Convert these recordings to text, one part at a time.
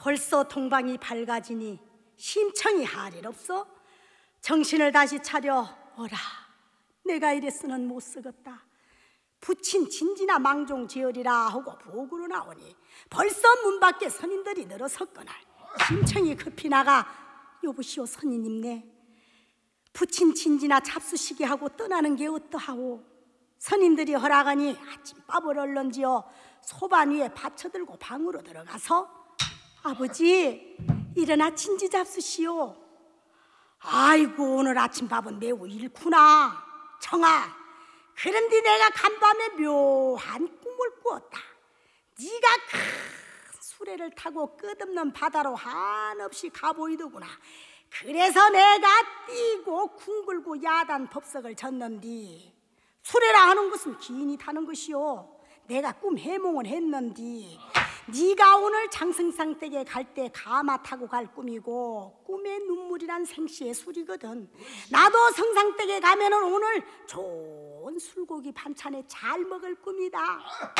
벌써 동방이 밝아지니 심청이 할 일 없어? 정신을 다시 차려. 어라, 내가 이랬으는 못 쓰겄다. 부친 진지나 망종 지으리라 하고 보고로 나오니 벌써 문 밖에 선인들이 늘어섰거늘 심청이 급히 나가 여보시오 선인님네, 부친 진지나 잡수시게 하고 떠나는 게 어떠하오? 선인들이 허락하니 아침밥을 얼른 지어 소반 위에 받쳐들고 방으로 들어가서 아버지 일어나 진지 잡수시오. 아이고 오늘 아침밥은 매우 잃구나. 청아, 그런데 내가 간밤에 묘한 꿈을 꾸었다. 네가 큰 수레를 타고 끝없는 바다로 한없이 가보이더구나. 그래서 내가 뛰고 궁글고 야단 법석을 졌는디, 수레라 하는 것은 기인이 타는 것이요, 내가 꿈 해몽을 했는디 네가 오늘 장승상 댁에 갈 때 가마 타고 갈 꿈이고 꿈의 눈물이란 생시의 술이거든. 나도 성상 댁에 가면은 오늘 좋은 술고기 반찬에 잘 먹을 꿈이다.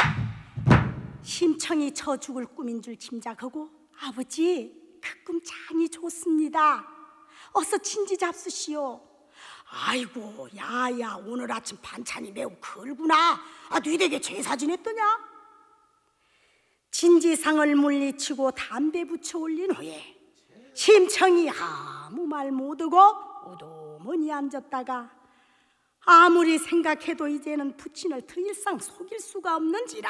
심청이 저 죽을 꿈인 줄 짐작하고 아버지 그 꿈 참이 좋습니다. 어서 진지 잡수시오. 아이고 야야 오늘 아침 반찬이 매우 걸구나. 네 댁에 제사 지냈더냐? 진지상을 물리치고 담배 붙여 올린 후에 심청이 아무 말 못하고 우두머니 앉았다가 아무리 생각해도 이제는 부친을 더 이상 속일 수가 없는지라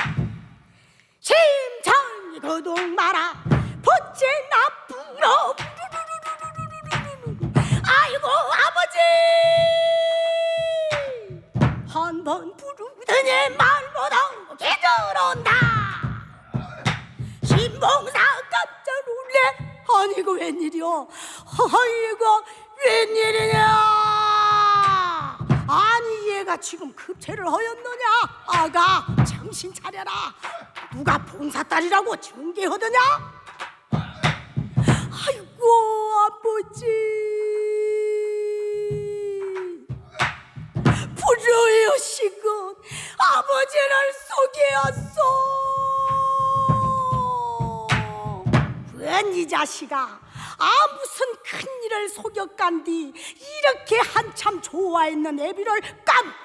심청이 거동 마라 부친 나쁘러 아이고 아버지 한 번 부르더니 말 못하고 기절온다. 신봉사 깜짝 놀래. 아니 이거 웬일이요? 이거 웬일이냐? 아니 얘가 지금 급체를 하였느냐? 아가 정신 차려라. 누가 봉사딸이라고 증개하더냐? 아이고 아버지 불효의식은 아버지를 속였어. 이 자식아, 무슨 큰일을 속였간디 이렇게 한참 좋아했는 애비를 깜